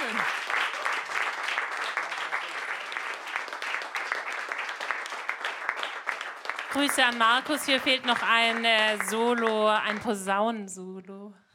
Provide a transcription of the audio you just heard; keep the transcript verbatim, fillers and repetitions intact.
Dankeschön. Grüße an Markus. Hier fehlt noch ein äh, Solo, ein Posaunensolo.